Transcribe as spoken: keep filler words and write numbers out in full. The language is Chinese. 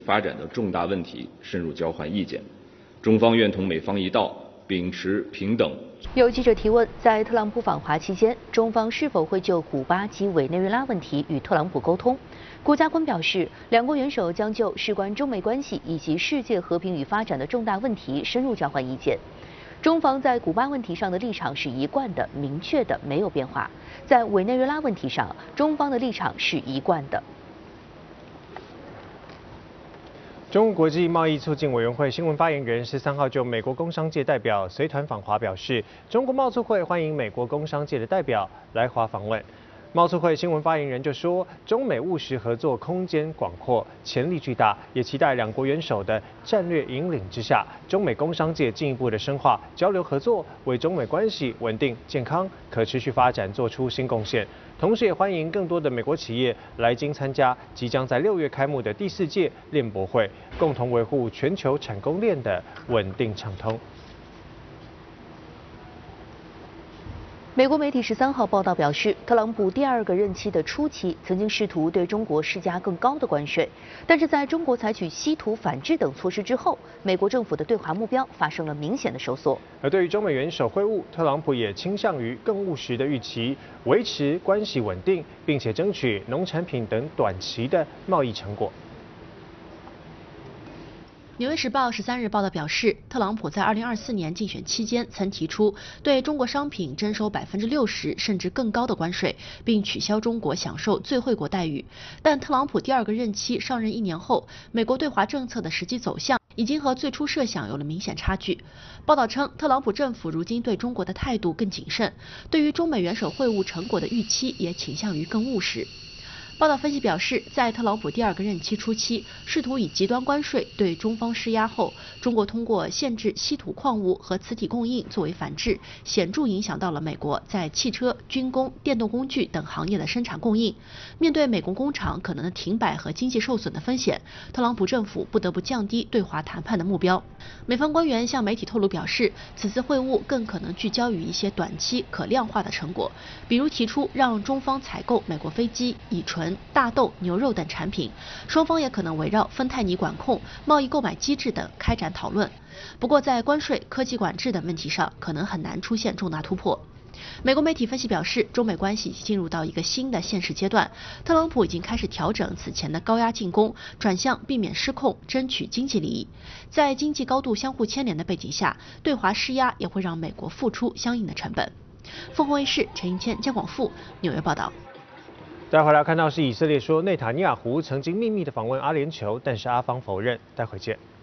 发展的重大问题深入交换意见。中方愿同美方一道，秉持平等。 有记者提问，在特朗普访华期间，中方是否会就古巴及委内瑞拉问题与特朗普沟通？顾家坤表示，两国元首将就事关中美关系以及世界和平与发展的重大问题深入交换意见。中方在古巴问题上的立场是一贯的、明确的，没有变化；在委内瑞拉问题上，中方的立场是一贯的。 中国国际贸易促进委员会新闻发言人十三号就美国工商界代表随团访华表示，中国贸促会欢迎美国工商界的代表来华访问。贸促会新闻发言人就说，中美务实合作空间广阔，潜力巨大，也期待两国元首的战略引领之下，中美工商界进一步的深化交流合作，为中美关系稳定、健康、可持续发展做出新贡献。同时，也欢迎更多的美国企业来京参加即将在六月开幕的第四届链博会，共同维护全球产供链的稳定畅通。 美国媒体十三号报道表示，特朗普第二个任期的初期曾经试图对中国施加更高的关税，但是在中国采取稀土反制等措施之后，美国政府的对华目标发生了明显的收缩。 而对于中美元首会晤，特朗普也倾向于更务实的预期，维持关系稳定，并且争取农产品等短期的贸易成果。 纽约时报十三日报道表示，特朗普在二零二四年竞选期间曾提出对中国商品征收百分之六十甚至更高的关税，并取消中国享受最惠国待遇。但特朗普第二个任期上任一年后，美国对华政策的实际走向已经和最初设想有了明显差距。报道称，特朗普政府如今对中国的态度更谨慎，对于中美元首会晤成果的预期也倾向于更务实。报道分析表示，在特朗普第二个任期初期，试图以极端关税对中方施压后，中国通过限制稀土矿物和磁体供应作为反制，显著影响到了美国在汽车、军工、电动工具等行业的生产供应。面对美国工厂可能的停摆和经济受损的风险，特朗普政府不得不降低对华谈判的目标。美方官员向媒体透露表示，此次会晤更可能聚焦于一些短期可量化的成果，比如提出让中方采购美国飞机、乙醇、大豆、牛肉等产品，双方也可能围绕芬太尼管控、贸易购买机制等开展讨论。不过，在关税、科技管制等问题上，可能很难出现重大突破。美国媒体分析表示，中美关系已经进入到一个新的现实阶段，特朗普已经开始调整此前的高压进攻，转向避免失控，争取经济利益。在经济高度相互牵连的背景下，对华施压也会让美国付出相应的成本。凤凰卫视陈英谦、姜广富纽约报道。 待会来看到是以色列说内塔尼亚胡曾经秘密的访问阿联酋，但是阿方否认。待会见。